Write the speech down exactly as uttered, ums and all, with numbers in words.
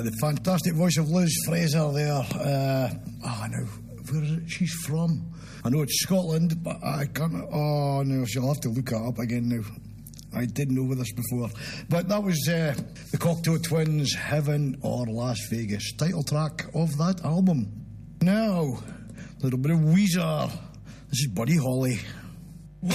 Uh, the fantastic voice of Liz Fraser there. Uh, ah, now, where is it she's from? I know it's Scotland, but I can't... Oh, no, she'll have to look it up again now. I didn't know this before. But that was uh, the Cocteau Twins, Heaven or Las Vegas, title track of that album. Now, a little bit of Weezer. This is Buddy Holly.